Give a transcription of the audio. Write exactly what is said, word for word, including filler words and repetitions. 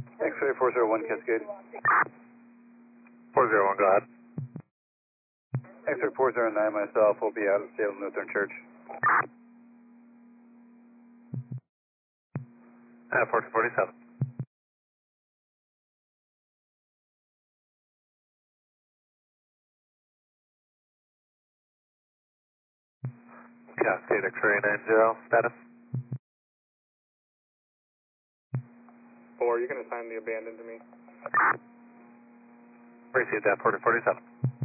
X-ray four zero one Cascade. four zero one, go ahead. X-ray four zero nine, myself, will be out at Salem Lutheran Church. Uh, forty forty-seven. Cascade X-ray nine zero, status. Four, you can assign the abandoned to me. Received that, forty forty-seven.